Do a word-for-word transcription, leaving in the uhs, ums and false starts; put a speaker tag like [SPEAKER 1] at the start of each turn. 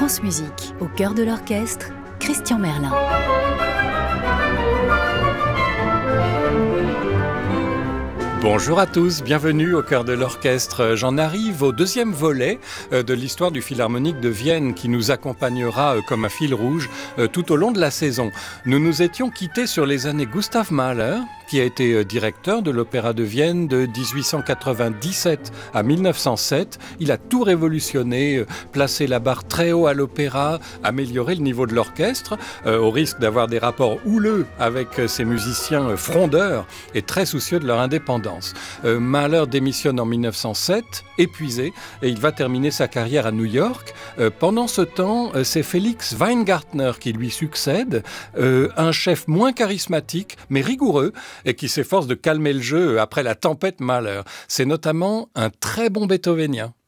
[SPEAKER 1] France Musique, au cœur de l'orchestre, Christian Merlin.
[SPEAKER 2] Bonjour à tous, bienvenue au cœur de l'orchestre. J'en arrive au deuxième volet de l'histoire du Philharmonique de Vienne qui nous accompagnera comme un fil rouge tout au long de la saison. Nous nous étions quittés sur les années Gustav Mahler, qui a été directeur de l'Opéra de Vienne de dix-huit cent quatre-vingt-dix-sept à mille neuf cent sept. Il a tout révolutionné, placé la barre très haut à l'opéra, amélioré le niveau de l'orchestre, euh, au risque d'avoir des rapports houleux avec ses musiciens frondeurs et très soucieux de leur indépendance. Euh, Mahler démissionne en mille neuf cent sept, épuisé, et il va terminer sa carrière à New York. Euh, pendant ce temps, euh, c'est Félix Weingartner qui lui succède, euh, un chef moins charismatique, mais rigoureux, et qui s'efforce de calmer le jeu après la tempête Mahler. C'est notamment un très bon beethovénien.